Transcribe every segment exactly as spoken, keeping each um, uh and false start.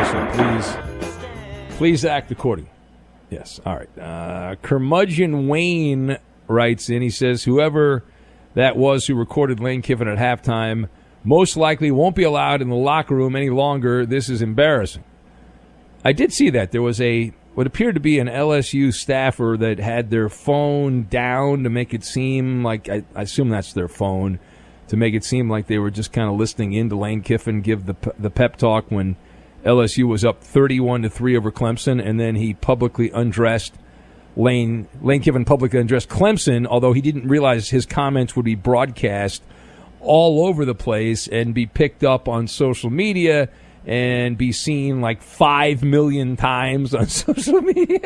so please, please act accordingly. Yes, all right. Uh, Curmudgeon Wayne writes in, he says, whoever that was who recorded Lane Kiffin at halftime most likely won't be allowed in the locker room any longer. This is embarrassing. I did see that. There was a what appeared to be an L S U staffer that had their phone down to make it seem like, I, I assume that's their phone, to make it seem like they were just kind of listening in to Lane Kiffin give the the pep talk when L S U was up thirty-one to three over Clemson, and then he publicly undressed Lane Lane Kiffin publicly undressed Clemson, although he didn't realize his comments would be broadcast all over the place and be picked up on social media and be seen like five million times on social media.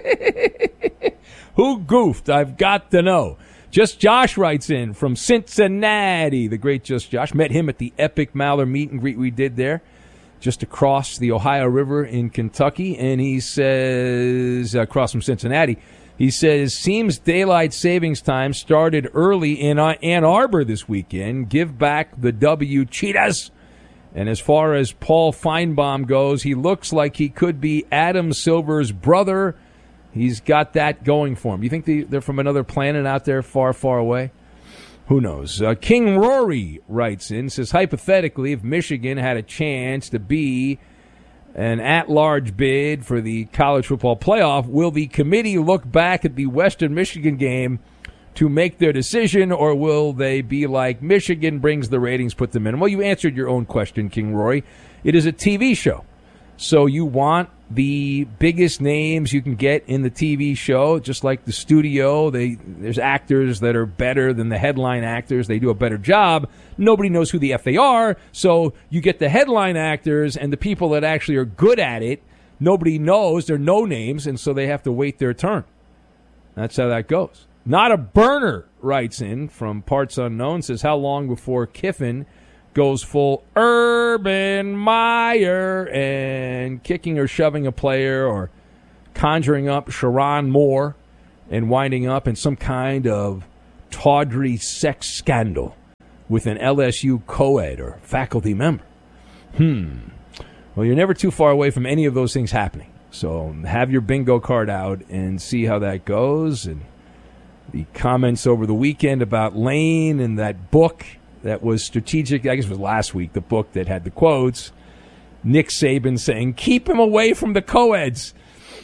Who goofed? I've got to know. Just Josh writes in from Cincinnati. The great Just Josh. Met him at the epic Maller meet and greet we did there, just across the Ohio River in Kentucky. And he says, across from Cincinnati, he says, seems daylight savings time started early in Ann Arbor this weekend. Give back the W, Cheetahs. And as far as Paul Feinbaum goes, he looks like he could be Adam Silver's brother. He's got that going for him. You think they're from another planet out there far, far away? Who knows? Uh, King Rory writes in, says, hypothetically, if Michigan had a chance to be an at-large bid for the college football playoff, will the committee look back at the Western Michigan game to make their decision, or will they be like, Michigan brings the ratings, put them in? Well, you answered your own question, King Rory. It is a T V show. So you want the biggest names you can get in the T V show, just like the studio. They There's actors that are better than the headline actors. They do a better job. Nobody knows who the F they are, so you get the headline actors and the people that actually are good at it. Nobody knows. They're no names, and so they have to wait their turn. That's how that goes. Not a Burner writes in from Parts Unknown, says, how long before Kiffin goes full Urban Meyer and kicking or shoving a player or conjuring up Sharon Moore and winding up in some kind of tawdry sex scandal with an L S U co-ed or faculty member? Hmm. Well, you're never too far away from any of those things happening. So have your bingo card out and see how that goes. And the comments over the weekend about Lane and that book that was strategic, I guess it was last week, the book that had the quotes. Nick Saban saying, keep him away from the co-eds.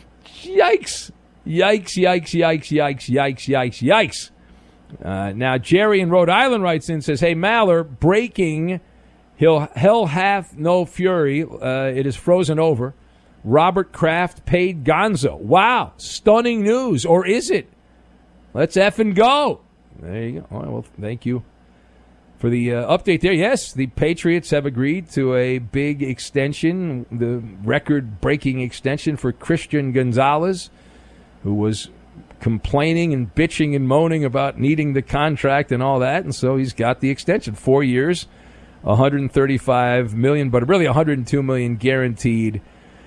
Yikes. Yikes, yikes, yikes, yikes, yikes, yikes, yikes. Uh, now, Jerry in Rhode Island writes in, says, hey, Maller, breaking, he'll, hell hath no fury. Uh, it is frozen over. Robert Kraft paid Gonzo. Wow, stunning news. Or is it? Let's effing go. There you go. All right, well, thank you for the uh, update there. Yes, the Patriots have agreed to a big extension, the record-breaking extension for Christian Gonzalez, who was complaining and bitching and moaning about needing the contract and all that, and so he's got the extension. Four years, one hundred thirty-five million dollars, but really one hundred two million dollars guaranteed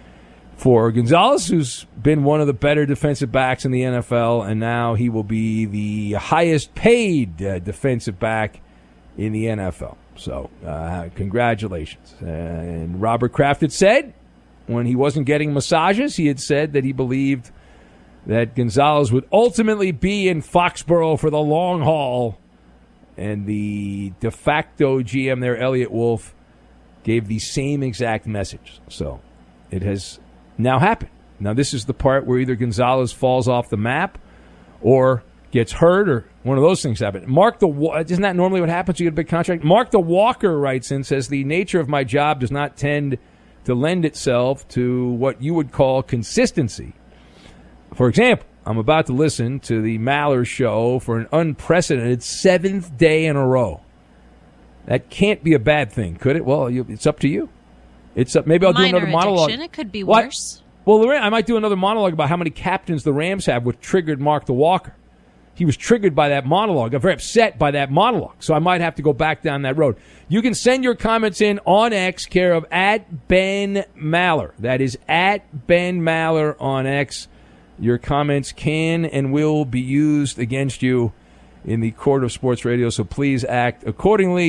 for Gonzalez, who's been one of the better defensive backs in the N F L, and now he will be the highest-paid uh, defensive back in the N F L. So, uh, congratulations. Uh, and Robert Kraft had said, when he wasn't getting massages, he had said that he believed that Gonzalez would ultimately be in Foxborough for the long haul. And the de facto G M there, Elliot Wolf, gave the same exact message. So, it has now happened. Now, this is the part where either Gonzalez falls off the map or gets hurt, or one of those things happen. Mark the isn't that normally what happens? You get a big contract. Mark the Walker writes in, says, the nature of my job does not tend to lend itself to what you would call consistency. For example, I'm about to listen to the Maller show for an unprecedented seventh day in a row. That can't be a bad thing, could it? Well, you, it's up to you. It's up. Maybe I'll Minor do another monologue. Addiction. It could be what? worse. Well, Lorraine, I might do another monologue about how many captains the Rams have, which triggered Mark the Walker. He was triggered by that monologue. I'm very upset by that monologue, so I might have to go back down that road. You can send your comments in on X, care of at Ben Maller. That is at Ben Maller on X. Your comments can and will be used against you in the court of sports radio, so please act accordingly.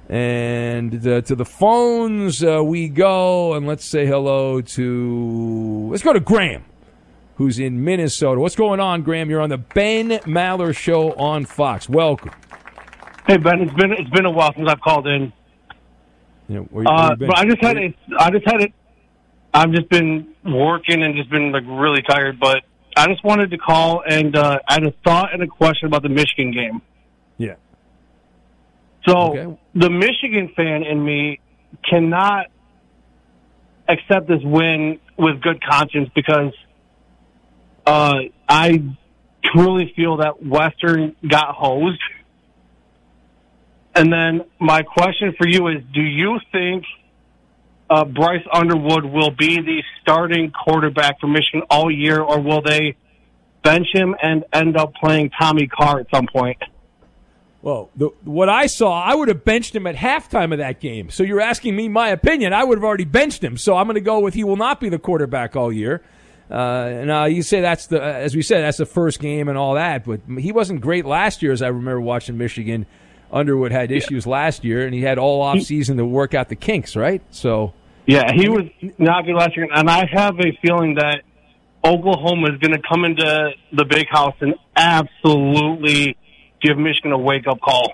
And uh, to the phones uh, we go, and let's say hello to, let's go to Graham, who's in Minnesota. What's going on, Graham? You're on the Ben Maller Show on Fox. Welcome. Hey, Ben, it's been it's been a while since I've called in. Yeah, where, where uh, been? But I just had it. I just had it. I've just been working and just been like really tired. But I just wanted to call, and uh, I had a thought and a question about the Michigan game. Yeah. So okay. The Michigan fan in me cannot accept this win with good conscience because uh, I truly feel that Western got hosed. And then my question for you is, do you think uh, Bryce Underwood will be the starting quarterback for Michigan all year, or will they bench him and end up playing Tommy Carr at some point? Well, the, what I saw, I would have benched him at halftime of that game. So you're asking me my opinion. I would have already benched him. So I'm going to go with he will not be the quarterback all year. Uh, and uh, you say that's the, as we said, that's the first game and all that. But he wasn't great last year, as I remember watching Michigan. Underwood had issues yeah. last year, and he had all off season to work out the kinks, right? So yeah, he was not good last year. And I have a feeling that Oklahoma is going to come into the Big House and absolutely give Michigan a wake-up call.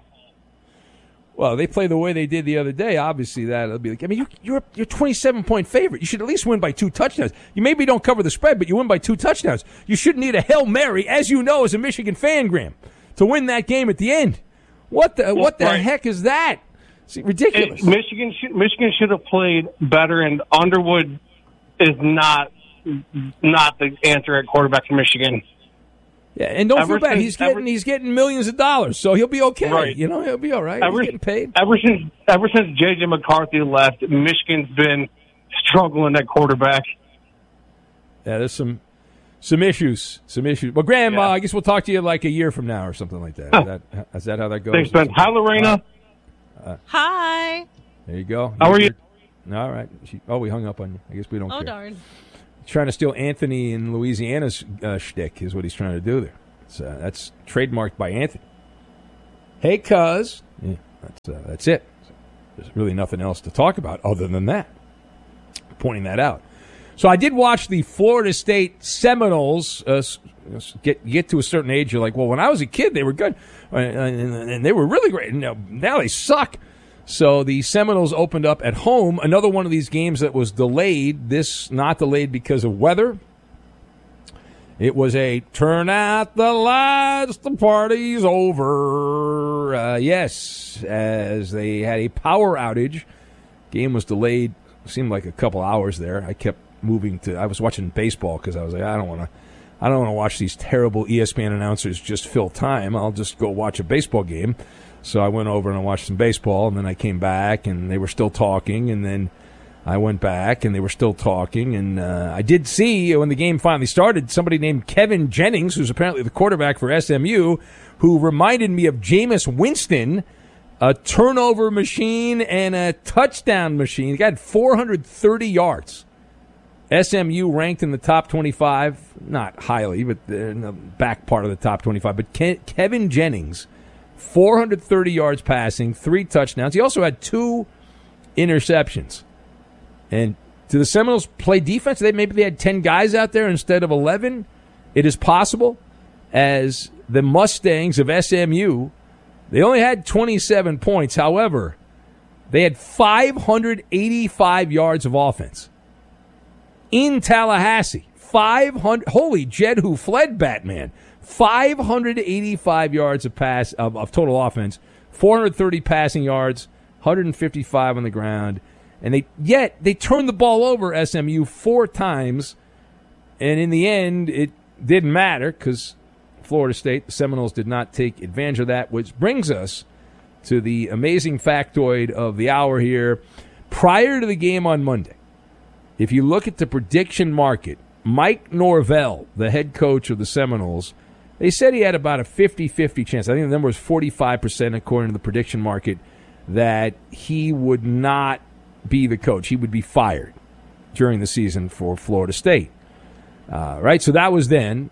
Well, they play the way they did the other day. Obviously, that'll be like. I mean, you're you're you're twenty-seven point favorite. You should at least win by two touchdowns. You maybe don't cover the spread, but you win by two touchdowns. You shouldn't need a Hail Mary, as you know, as a Michigan fan, Graham, to win that game at the end. What the what the right. heck is that? It's ridiculous. It, Michigan should, Michigan should have played better, and Underwood is not not the answer at quarterback for Michigan. Yeah, and don't ever feel bad. Since, he's getting ever, he's getting millions of dollars, so he'll be okay. Right. You know, he'll be all right. Ever, he's getting paid. Ever since ever since J J McCarthy left, Michigan's been struggling at quarterback. Yeah, there's some some issues, some issues. Well, Graham, yeah. uh, I guess we'll talk to you like a year from now or something like that. Is that, is that how that goes? Thanks, Ben. Hi, Lorena. Uh, Hi. There you go. How are you? All right. She, oh, we hung up on you. I guess we don't oh, care. darn. He's trying to steal Anthony in Louisiana's uh, shtick is what he's trying to do there. It's, uh, that's trademarked by Anthony. Hey, cuz. Yeah, that's, uh, that's it. There's really nothing else to talk about other than that. Pointing that out. So I did watch the Florida State Seminoles uh, get get to a certain age. You're like, well, when I was a kid, they were good, and they were really great. Now, now they suck. So the Seminoles opened up at home. Another one of these games that was delayed. This not delayed because of weather. It was a turn out the lights, the party's over. Uh, yes, as they had a power outage. Game was delayed. Seemed like a couple hours there. I kept moving to. I was watching baseball because I was like, I don't want to. I don't want to watch these terrible E S P N announcers just fill time. I'll just go watch a baseball game. So I went over and I watched some baseball, and then I came back, and they were still talking, and then I went back, and they were still talking, and uh, I did see when the game finally started, somebody named Kevin Jennings, who's apparently the quarterback for S M U, who reminded me of Jameis Winston, a turnover machine and a touchdown machine. He got four hundred thirty yards. S M U ranked in the top twenty-five, not highly, but in the back part of the top twenty-five. But Ke- Kevin Jennings, four hundred thirty yards passing, three touchdowns. He also had two interceptions. And do the Seminoles play defense? They maybe they had ten guys out there instead of eleven. It is possible, as the Mustangs of S M U, they only had twenty-seven points. However, they had five hundred eighty-five yards of offense. In Tallahassee, five hundred. Holy Jed who fled Batman. five hundred eighty-five yards of pass of, of total offense, four hundred thirty passing yards, one hundred fifty-five on the ground, and they yet they turned the ball over S M U four times, and in the end it didn't matter because Florida State, the Seminoles, did not take advantage of that, which brings us to the amazing factoid of the hour here. Prior to the game on Monday, if you look at the prediction market, Mike Norvell, the head coach of the Seminoles, they said he had about a fifty-fifty chance. I think the number was forty-five percent according to the prediction market that he would not be the coach. He would be fired during the season for Florida State. Uh, right? So that was then.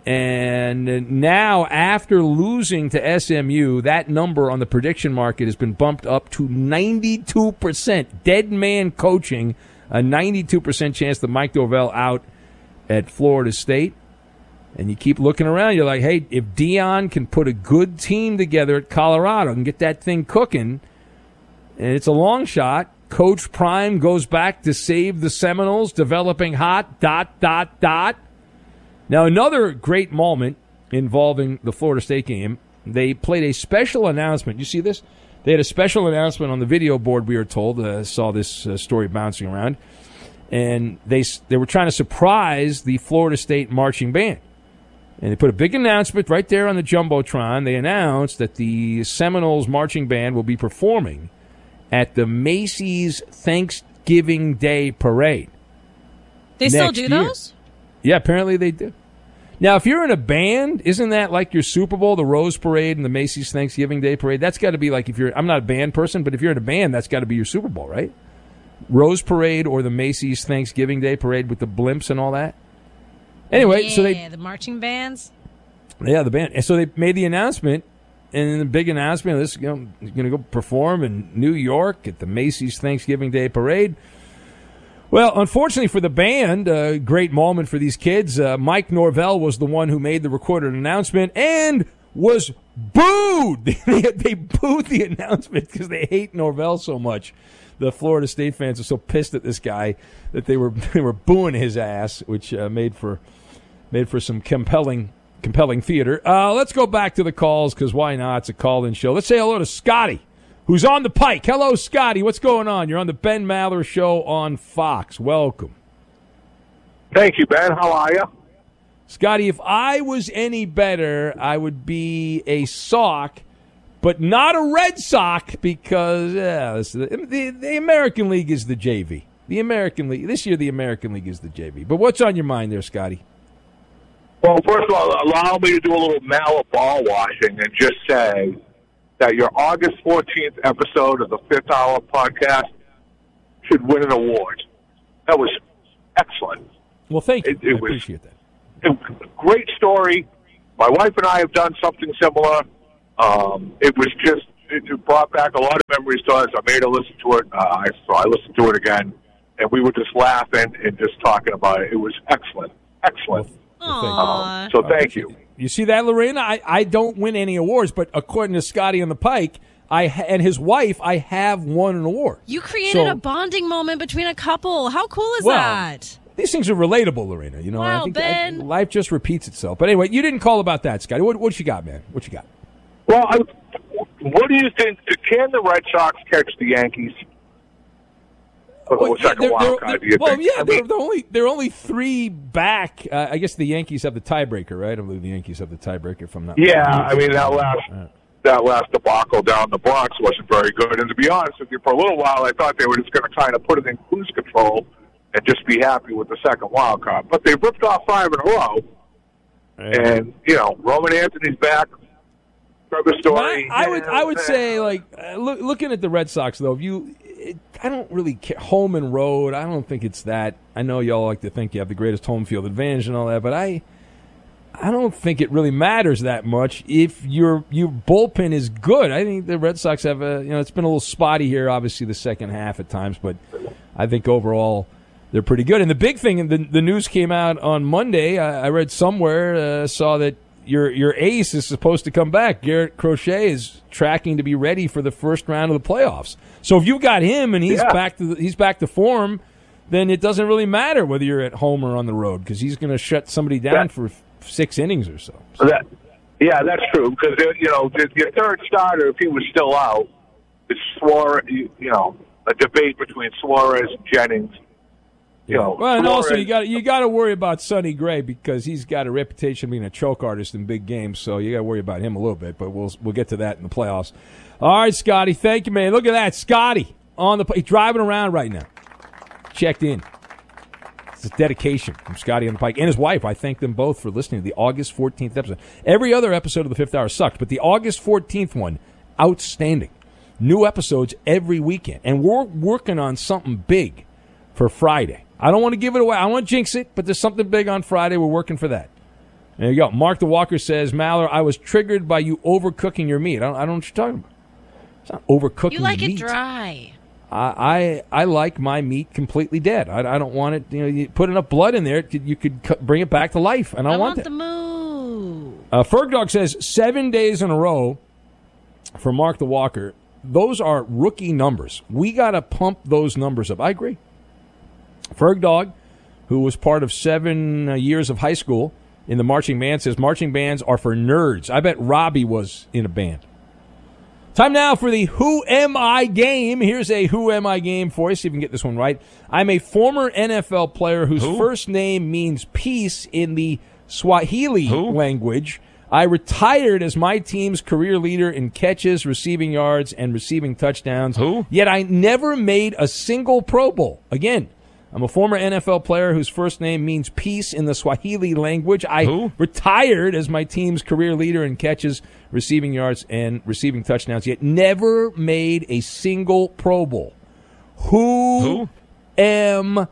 And now, after losing to S M U, that number on the prediction market has been bumped up to ninety-two percent. Dead man coaching, a ninety-two percent chance that Mike Norvell out at Florida State. And you keep looking around, you're like, hey, if Deion can put a good team together at Colorado and get that thing cooking, and it's a long shot, Coach Prime goes back to save the Seminoles, developing hot, dot, dot, dot. Now, another great moment involving the Florida State game, they played a special announcement. You see this? They had a special announcement on the video board, we were told. I uh, saw this uh, story bouncing around. And they they were trying to surprise the Florida State marching band. And they put a big announcement right there on the Jumbotron. They announced that the Seminoles marching band will be performing at the Macy's Thanksgiving Day Parade. They still do year. those? Yeah, apparently they do. Now, if you're in a band, isn't that like your Super Bowl, the Rose Parade and the Macy's Thanksgiving Day Parade? That's got to be like, if you're, I'm not a band person, but if you're in a band, that's got to be your Super Bowl, right? Rose Parade or the Macy's Thanksgiving Day Parade with the blimps and all that? Anyway, yeah, so they... the marching bands? Yeah, the band. And so they made the announcement, and the big announcement, this is you know, going to go perform in New York at the Macy's Thanksgiving Day Parade. Well, unfortunately for the band, a great moment for these kids. Uh, Mike Norvell was the one who made the recorded announcement and was booed. they, they booed the announcement because they hate Norvell so much. The Florida State fans are so pissed at this guy that they were they were booing his ass, which uh, made for made for some compelling compelling theater. Uh, let's go back to the calls because why not? It's a call-in show. Let's say hello to Scotty, who's on the pike. Hello, Scotty. What's going on? You're on the Ben Maller Show on Fox. Welcome. Thank you, Ben. How are you? Scotty, if I was any better, I would be a Sock, but not a Red Sox because yeah, the, the, the American League is the J V. The American League. This year, the American League is the J V. But what's on your mind there, Scotty? Well, first of all, allow me to do a little Maller ball washing and just say that your August fourteenth episode of the Fifth Hour podcast should win an award. That was excellent. Well, thank you. It, it I was, appreciate that. It, great story. My wife and I have done something similar. Um, it was just, it brought back a lot of memories to us. I made her listen to it, uh, I, so I listened to it again, and we were just laughing and just talking about it. It was excellent. Excellent. Well, Aww. Um, so thank you. You see that, Lorena? I, I don't win any awards, but according to Scotty on the Pike, I ha- and his wife, I have won an award. You created so, a bonding moment between a couple. How cool is well, that? These things are relatable, Lorena. You know, wow, I think Ben. I, life just repeats itself. But anyway, you didn't call about that, Scotty. What, what you got, man? What you got? Well, I, what do you think? Can the Red Sox catch the Yankees? Well, second they're, wild they're, card, do you well think? yeah, I they're, mean, they're only they're only three back. Uh, I guess the Yankees have the tiebreaker, right? I believe the Yankees have the tiebreaker from that. Yeah, I mean that last right. that last debacle down the Bronx wasn't very good. And to be honest with you, for a little while I thought they were just going to kind of put it in cruise control and just be happy with the second wild card. But they ripped off five in a row, Right. and you know Roman Anthony's back. Trevor Story. I, I would I would say like uh, look, looking at the Red Sox though, if you. It, I don't really care. Home and road, I don't think it's that. I know y'all like to think you have the greatest home field advantage and all that, but I I don't think it really matters that much if your your bullpen is good. I think the Red Sox have a, you know, it's been a little spotty here, obviously, the second half at times, but I think overall they're pretty good. And the big thing, the, the news came out on Monday, I, I read somewhere, uh, saw that your your ace is supposed to come back. Garrett Crochet is tracking to be ready for the first round of the playoffs. So if you got him and he's yeah. back to the, he's back to form, then it doesn't really matter whether you're at home or on the road because he's going to shut somebody down that, for six innings or so. so. That, yeah, that's true because you know your third starter, if he was still out, it's Suarez. You, you know, a debate between Suarez and Jennings. You know, well, and Suarez, also you got you got to worry about Sonny Gray because he's got a reputation of being a choke artist in big games. So you got to worry about him a little bit. But we'll we'll get to that in the playoffs. All right, Scotty. Thank you, man. Look at that, Scotty on the he's driving around right now. Checked in. It's a dedication from Scotty on the Pike and his wife. I thank them both for listening to the August fourteenth episode. Every other episode of the Fifth Hour sucked, but the August fourteenth one, outstanding. New episodes every weekend, and we're working on something big for Friday. I don't want to give it away. I don't want to jinx it, but there's something big on Friday. We're working for that. There you go. Mark the Walker says, Maller, I was triggered by you overcooking your meat. I don't, I don't know what you're talking about. It's not overcooking You like meat. it dry. I, I I like my meat completely dead. I, I don't want it. You know, you put enough blood in there, it could, you could cu- bring it back to life, and I, I want, want that. the moo. Uh, Ferg Dog says seven days in a row for Mark the Walker. Those are rookie numbers. We got to pump those numbers up. I agree. Ferg Dog, who was part of seven uh, years of high school in the marching band, says marching bands are for nerds. I bet Robbie was in a band. Time now for the Who Am I game. Here's a Who Am I game for you. See if you can get this one right. I'm a former N F L player whose Who? first name means peace in the Swahili Who? language. I retired as my team's career leader in catches, receiving yards, and receiving touchdowns. Who? Yet I never made a single Pro Bowl. Again, I'm a former N F L player whose first name means peace in the Swahili language. I Who? retired as my team's career leader in catches, receiving yards, and receiving touchdowns, yet never made a single Pro Bowl. Who, Who? am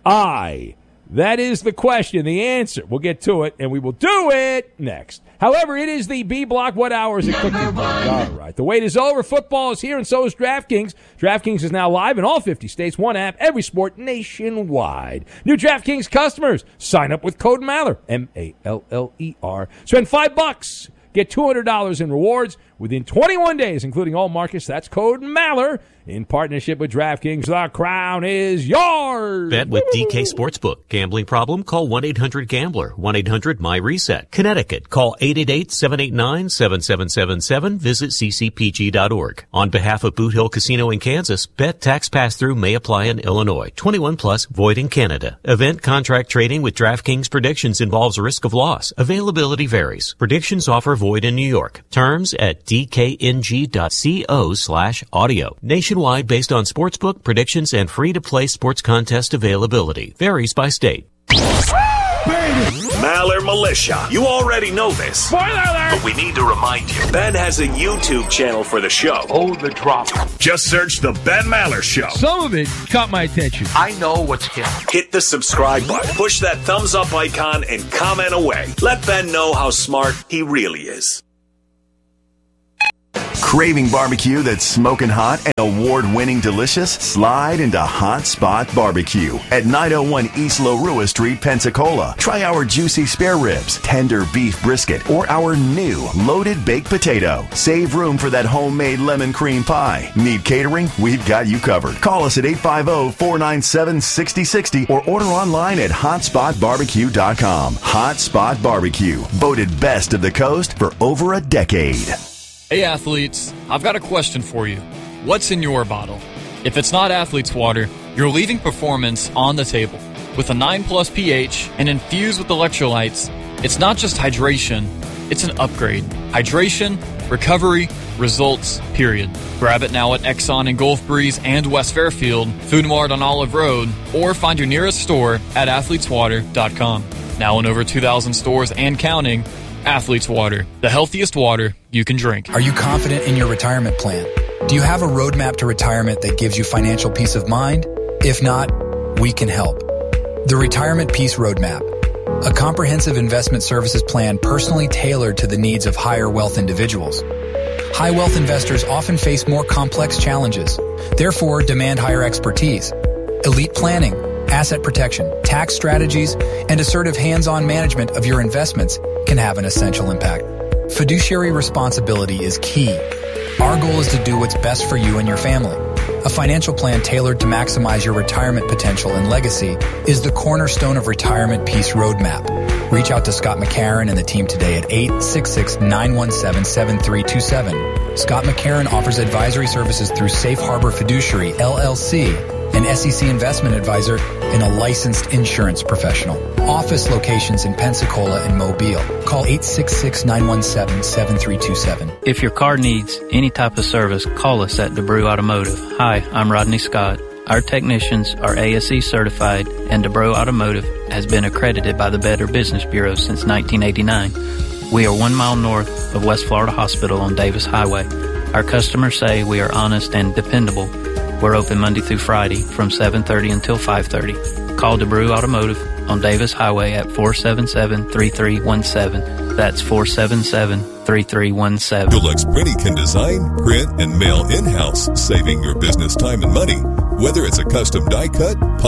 I? That is the question, the answer. We'll get to it, and we will do it next. However, it is the B Block. What hour is it clicking? All right. The wait is over. Football is here, and so is DraftKings. DraftKings is now live in all fifty states. One app, every sport nationwide. New DraftKings customers, sign up with code Maller, M A L L E R. Spend five bucks. Get two hundred dollars in rewards within twenty-one days, including all markets. That's code Maller in partnership with DraftKings. The crown is yours. Bet with D K Sportsbook. Gambling problem? Call one eight hundred gambler. one eight hundred my reset. Connecticut. Call eight eight eight, seven eight nine, seven seven seven seven. Visit c c p g dot org. On behalf of Boot Hill Casino in Kansas, bet tax pass-through may apply in Illinois. twenty-one plus, void in Canada. Event contract trading with DraftKings predictions involves risk of loss. Availability varies. Predictions offer void in New York. Terms at d k n g dot co slash audio. Nationwide based on sportsbook, predictions, and free-to-play sports contest availability. Varies by state. Maller Militia. You already know this. Spoiler alert! But we need to remind you. Ben has a YouTube channel for the show. Oh, the drop. Just search The Ben Maller Show. Some of it caught my attention. I know what's hip. Hit the subscribe button. Push that thumbs up icon and comment away. Let Ben know how smart he really is. Craving barbecue that's smoking hot and award-winning delicious? Slide into Hot Spot Barbecue at nine oh one East Lorua Street, Pensacola. Try our juicy spare ribs, tender beef brisket, or our new loaded baked potato. Save room for that homemade lemon cream pie. Need catering? We've got you covered. Call us at eight five zero, four nine seven, six zero six zero or order online at hot spot barbecue dot com. Hot Spot Barbecue, voted best of the coast for over a decade. Hey athletes, I've got a question for you. What's in your bottle? If it's not Athlete's Water, you're leaving performance on the table. With a nine plus pH and infused with electrolytes, it's not just hydration, it's an upgrade. Hydration, recovery, results, period. Grab it now at Exxon in Gulf Breeze and West Fairfield, Food Mart on Olive Road, or find your nearest store at athletes water dot com. Now in over two thousand stores and counting, Athlete's Water, the healthiest water you can drink. Are you confident in your retirement plan? Do you have a roadmap to retirement that gives you financial peace of mind? If not, we can help. The Retirement Peace Roadmap, a comprehensive investment services plan personally tailored to the needs of higher wealth individuals. High wealth investors often face more complex challenges, therefore demand higher expertise. Elite planning, asset protection, tax strategies, and assertive hands-on management of your investments can have an essential impact. Fiduciary responsibility is key. Our goal is to do what's best for you and your family. A financial plan tailored to maximize your retirement potential and legacy is the cornerstone of Retirement Peace Roadmap. Reach out to Scott McCarron and the team today at eight six six, nine one seven, seven three two seven. Scott McCarron offers advisory services through Safe Harbor Fiduciary, L L C, an S E C investment advisor, and a licensed insurance professional. Office locations in Pensacola and Mobile. Call eight six six, nine one seven, seven three two seven. If your car needs any type of service, call us at DeBrew Automotive. Hi, I'm Rodney Scott. Our technicians are A S E certified, and DeBrew Automotive has been accredited by the Better Business Bureau since nineteen eighty-nine. We are one mile north of West Florida Hospital on Davis Highway. Our customers say we are honest and dependable. We're open Monday through Friday from seven thirty until five thirty. Call DeBrew Automotive on Davis Highway at four seven seven, three three one seven. That's four seven seven, three three one seven. Dulux Printing can design, print, and mail in-house, saving your business time and money. Whether it's a custom die cut,